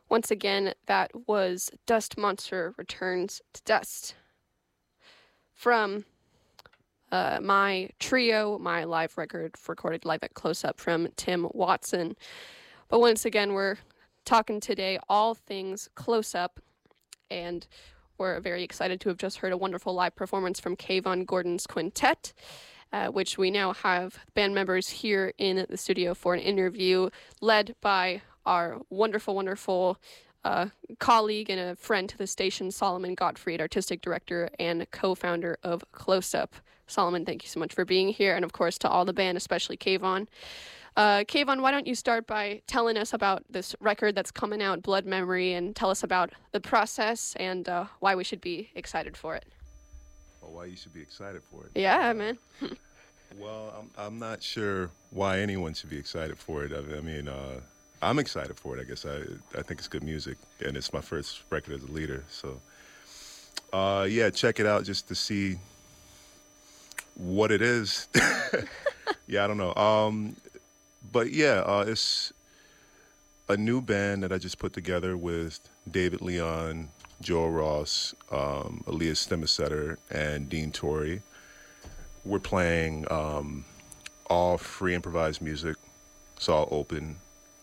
Once again, that was Dust Monster Returns to Dust. From my trio, my live record recorded live at Close Up from Tim Watson. But once again, we're talking today all things Close Up, and we're very excited to have just heard a wonderful live performance from Kayvon Gordon's quintet, which we now have band members here in the studio for an interview led by our wonderful colleague and a friend to the station, Solomon Gottfried, artistic director and co-founder of Close Up. Solomon, thank you so much for being here, and of course to all the band, especially Kayvon. Kayvon, why don't you start by telling us about this record that's coming out, Blood Memory, and tell us about the process and why we should be excited for it. Or why you should be excited for it. Yeah, man. Well, I'm not sure why anyone should be excited for it. I mean, I'm excited for it. I guess I think it's good music, and it's my first record as a leader. So, yeah, check it out just to see what it is. Yeah, I don't know. But yeah, it's a new band that I just put together with David Leon, Joel Ross, Elias Stemmesetter, and Dean Torrey. We're playing all free improvised music. It's all open.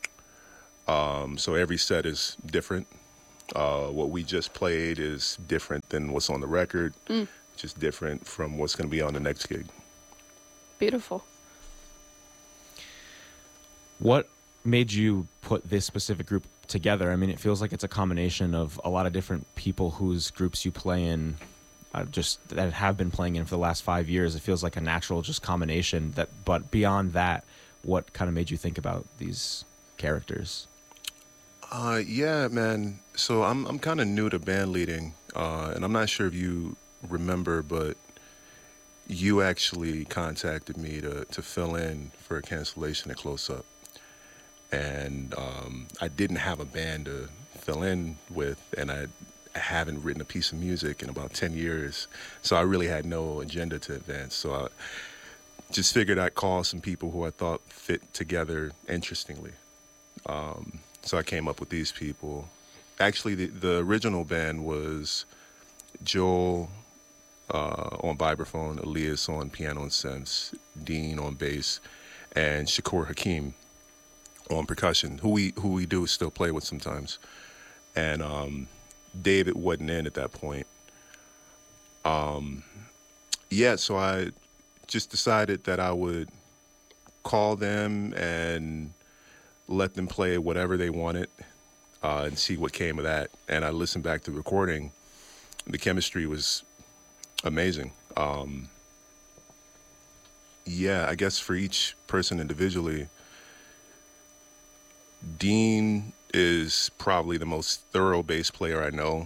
So every set is different. What we just played is different than what's on the record, which is different from what's going to be on the next gig. Beautiful. What made you put this specific group together? I mean, it feels like it's a combination of a lot of different people whose groups you play in, just that have been playing in for the last 5 years. It feels like a natural just combination. But beyond that, what kind of made you think about these characters? Yeah, man. So I'm kind of new to band leading, and I'm not sure if you remember, but you actually contacted me to fill in for a cancellation at Close Up. And I didn't have a band to fill in with, and I haven't written a piece of music in about 10 years. So I really had no agenda to advance. So I just figured I'd call some people who I thought fit together interestingly. So I came up with these people. Actually, the original band was Joel on vibraphone, Elias on piano and synths, Dean on bass, and Shakur Hakim on percussion, who we do still play with sometimes. And David wasn't in at that point. Yeah, so I just decided that I would call them and let them play whatever they wanted and see what came of that. And I listened back to the recording. The chemistry was amazing. Yeah, I guess for each person individually, Dean is probably the most thorough bass player I know.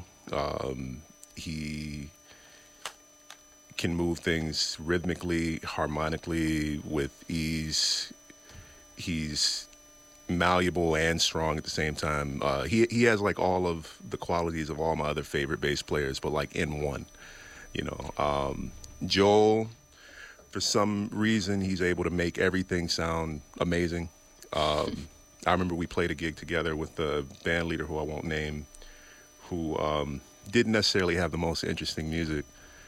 He can move things rhythmically, harmonically, with ease. He's malleable and strong at the same time. He has like all of the qualities of all my other favorite bass players, but like in one, you know. Joel, for some reason, he's able to make everything sound amazing. I remember we played a gig together with the band leader, who I won't name, who didn't necessarily have the most interesting music.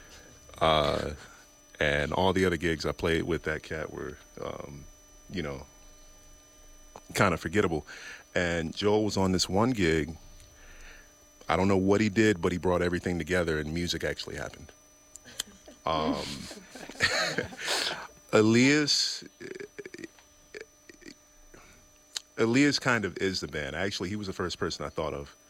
And all the other gigs I played with that cat were, you know, kind of forgettable. And Joel was on this one gig. I don't know what he did, but he brought everything together and music actually happened. Elias kind of is the band. Actually, he was the first person I thought of.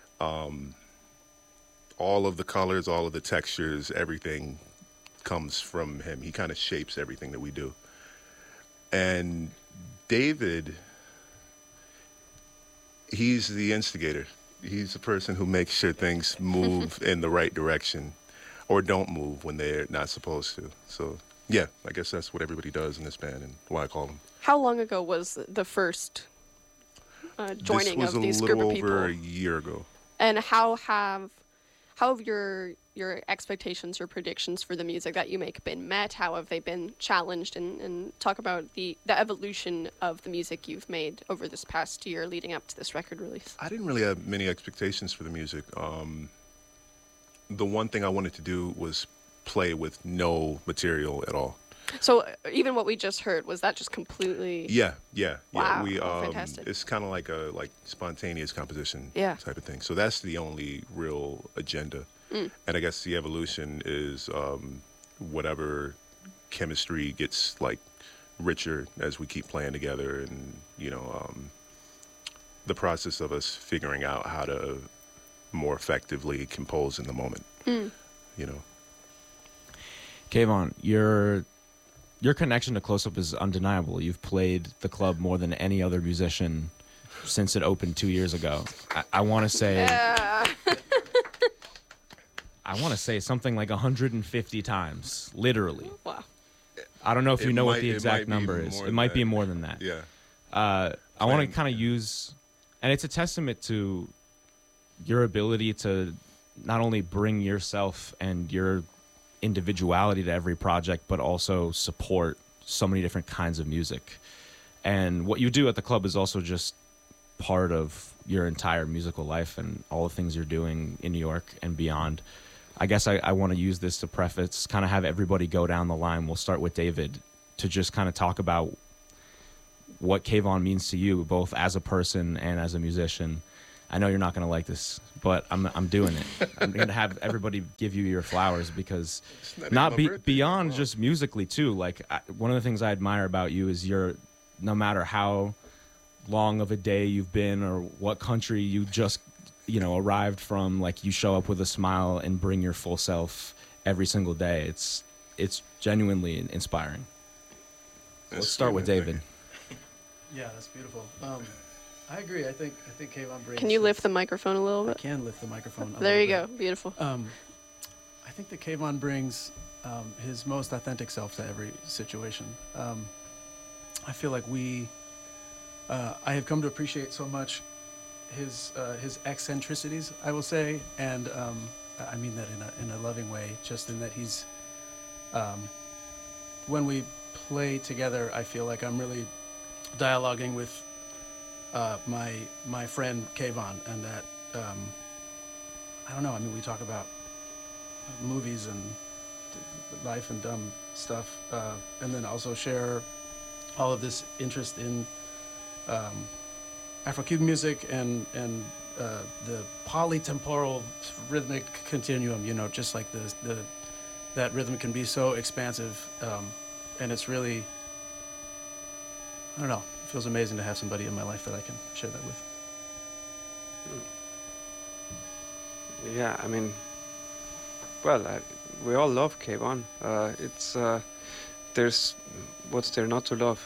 All of the colors, all of the textures, everything comes from him. He kind of shapes everything that we do. And David, he's the instigator. He's the person who makes sure things move in the right direction or don't move when they're not supposed to. So, yeah, I guess that's what everybody does in this band and why I call them. How long ago was the first joining of these group of people? This was a little over a year ago. And how have your your expectations or predictions for the music that you make been met? How have they been challenged? And talk about the evolution of the music you've made over this past year leading up to this record release. I didn't really have many expectations for the music. The one thing I wanted to do was play with no material at all. So even what we just heard, was that just completely... Yeah. Wow. We Fantastic. it's kind of like a spontaneous composition Yeah. type of thing. So that's the only real agenda. And I guess the evolution is whatever chemistry gets like richer as we keep playing together, and the process of us figuring out how to more effectively compose in the moment. Kayvon, your connection to Close Up is undeniable. You've played the club more than any other musician since it opened 2 years ago. I want to say... Yeah. I want to say something like 150 times, literally. Wow. I don't know if you know what the It exact might be number is. more It than might be that. more than that. Yeah. I want to kind of use, and it's a testament to your ability to not only bring yourself and your individuality to every project, but also support so many different kinds of music. And what you do at the club is also just part of your entire musical life and all the things you're doing in New York and beyond. I guess I want to use this to preface, kind of have everybody go down the line. We'll start with David to just kind of talk about what Kayvon means to you, both as a person and as a musician. I know you're not going to like this, but I'm doing it. I'm going to have everybody give you your flowers because not even my birthday. beyond Wow. just musically too. Like one of the things I admire about you is no matter how long of a day you've been or what country you just arrived from, like you show up with a smile and bring your full self every single day. It's genuinely inspiring. That's Let's start with sweet, man. David. Yeah, that's beautiful. I agree. I think Kayvon brings... Can you lift the microphone a little I bit? can lift the microphone a There you little go. Beautiful. bit. I think that Kayvon brings his most authentic self to every situation. I feel like I have come to appreciate so much his eccentricities, I will say, and I mean that in a loving way, just in that he's when we play together, I feel like I'm really dialoguing with my friend Kayvon, and that I don't know. I mean, we talk about movies and life and dumb stuff, and then also share all of this interest in Afro-Cuban music and the polytemporal rhythmic continuum. Just like that rhythm can be so expansive, and it's really, I don't know. It feels amazing to have somebody in my life that I can share that with. Yeah, I mean, well, we all love Kayvon. There's what's there not to love?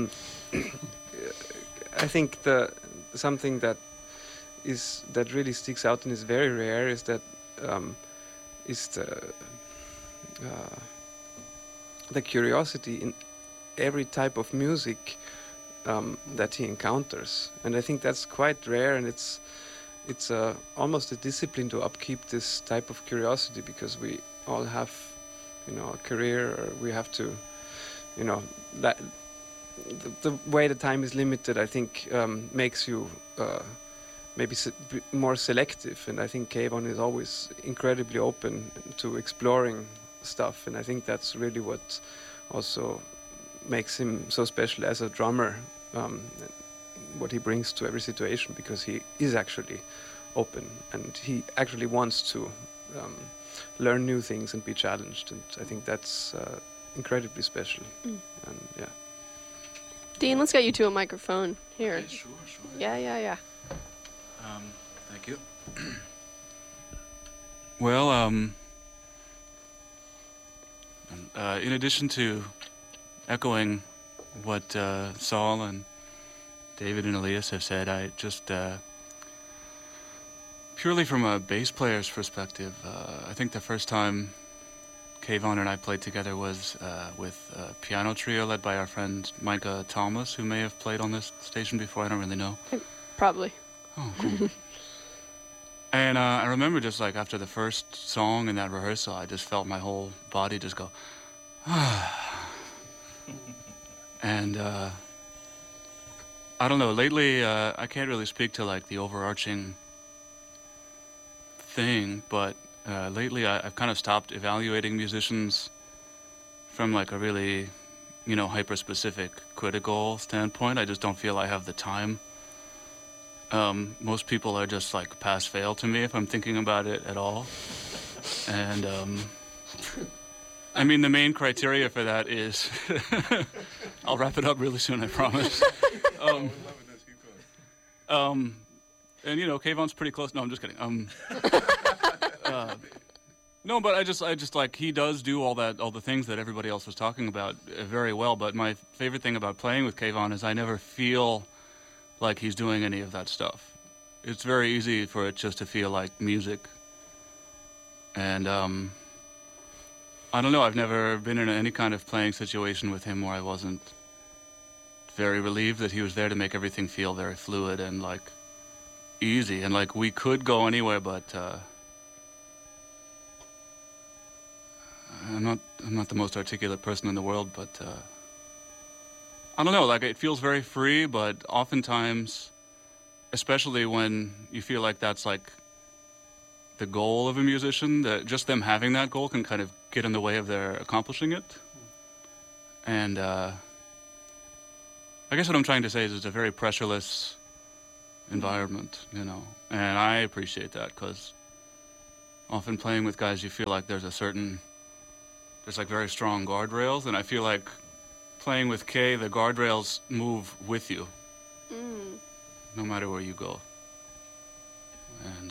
I think something that really sticks out and is very rare is that the curiosity in every type of music that he encounters, and I think that's quite rare, and it's almost a discipline to upkeep this type of curiosity, because we all have, a career, or we have to, that the way the time is limited, I think, makes you maybe more selective, and I think Kayvon is always incredibly open to exploring stuff, and I think that's really what also makes him so special as a drummer, what he brings to every situation, because he is actually open and he actually wants to learn new things and be challenged, and I think that's incredibly special. And yeah. Dean, let's get you to a microphone here. Okay, sure. Yeah. Thank you. Well, in addition to echoing what Saul and David and Elias have said, I just, purely from a bass player's perspective, I think the first time Kayvon and I played together was with a piano trio led by our friend Micah Thomas, who may have played on this station before. I don't really know. Probably. Oh, cool. And I remember just like after the first song in that rehearsal, I just felt my whole body just go, and I don't know. Lately, I can't really speak to like the overarching thing, but lately I've kind of stopped evaluating musicians from like a really, hyper-specific critical standpoint. I just don't feel I have the time. Most people are just like pass-fail to me if I'm thinking about it at all. And I mean, the main criteria for that is, I'll wrap it up really soon, I promise. And Kayvon's pretty close. No, I'm just kidding. No, but I just like, he does do all the things that everybody else was talking about very well. But my favorite thing about playing with Kayvon is I never feel like he's doing any of that stuff. It's very easy for it just to feel like music. And I don't know, I've never been in any kind of playing situation with him where I wasn't very relieved that he was there to make everything feel very fluid and like easy. And like we could go anywhere, but I'm not the most articulate person in the world, but I don't know, like it feels very free, but oftentimes, especially when you feel like that's like the goal of a musician, that just them having that goal can kind of get in the way of their accomplishing it. And I guess what I'm trying to say is it's a very pressureless environment, and I appreciate that, because often playing with guys you feel like there's like very strong guardrails, and I feel like playing with Kay, the guardrails move with you, no matter where you go. And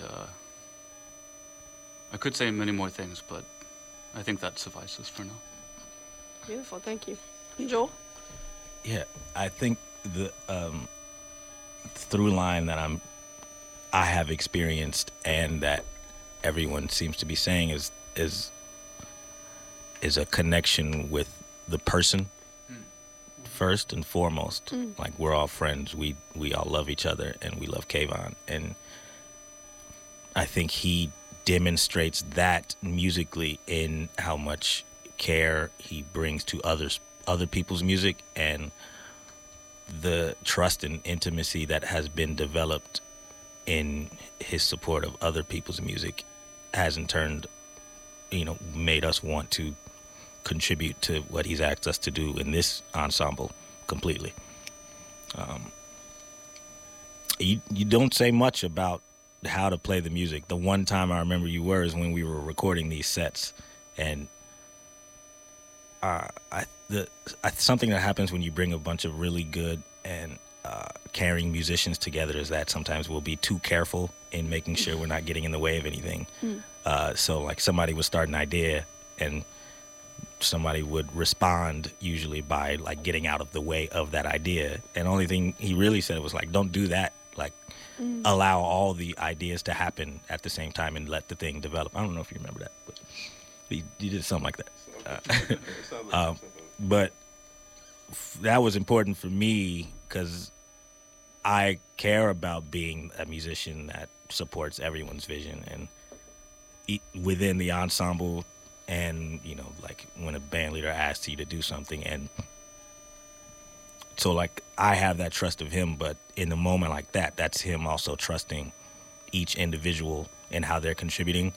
I could say many more things, but I think that suffices for now. Beautiful, thank you. Joel? Yeah, I think the through line that I have experienced and that everyone seems to be saying is a connection with the person first and foremost. Like, we're all friends. We all love each other, and we love Kayvon. And I think he demonstrates that musically in how much care he brings to other people's music, and the trust and intimacy that has been developed in his support of other people's music has in turn, made us want to contribute to what he's asked us to do in this ensemble completely. You don't say much about how to play the music. The one time I remember you were is when we were recording these sets, and something that happens when you bring a bunch of really good and caring musicians together is that sometimes we'll be too careful in making sure we're not getting in the way of anything. So like somebody would start an idea and somebody would respond usually by like getting out of the way of that idea. And the only thing he really said was like, don't do that. Like allow all the ideas to happen at the same time and let the thing develop. I don't know if you remember that, but he did something like that. But that was important for me because I care about being a musician that supports everyone's vision and within the ensemble, and like when a band leader asks you to do something. And so like I have that trust of him, but in a moment like that, that's him also trusting each individual and how they're contributing.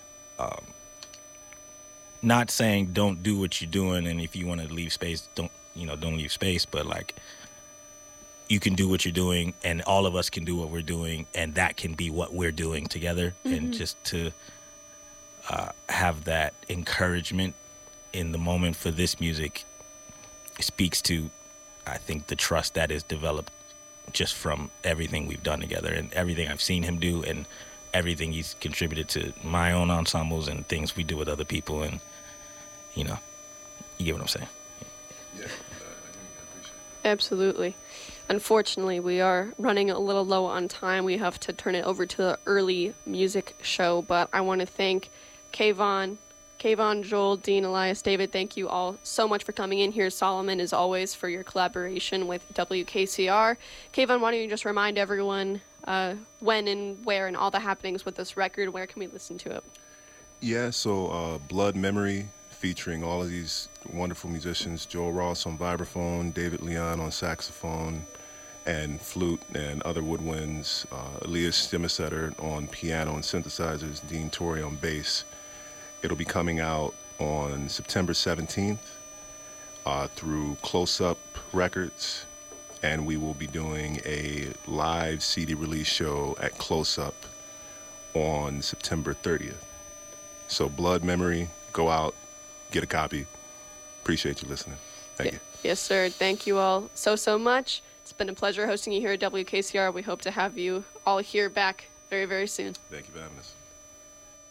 Not saying don't do what you're doing, and if you want to leave space, don't leave space, but like you can do what you're doing and all of us can do what we're doing, and that can be what we're doing together. And just to have that encouragement in the moment for this music speaks to, I think, the trust that is developed just from everything we've done together and everything I've seen him do and everything he's contributed to my own ensembles and things we do with other people. And you get what I'm saying. Yeah, I appreciate it. Absolutely. Unfortunately, we are running a little low on time. We have to turn it over to the early music show, but I want to thank Kayvon, Kayvon, Joel, Dean, Elias, David, thank you all so much for coming in here. Solomon, as always, for your collaboration with WKCR. Kayvon, why don't you just remind everyone when and where and all the happenings with this record? Where can we listen to it? Yeah, so Blood Memory, featuring all of these wonderful musicians, Joel Ross on vibraphone, David Leon on saxophone and flute and other woodwinds, Elias Stimmesetter on piano and synthesizers, Dean Torrey on bass. It'll be coming out on September 17th through Close Up Records, and we will be doing a live CD release show at Close Up on September 30th. So Blood Memory, go out, get a copy. Appreciate you listening. Thank you. Yes, sir. Thank you all so much. It's been a pleasure hosting you here at WKCR. We hope to have you all here back very, very soon. Thank you for having us.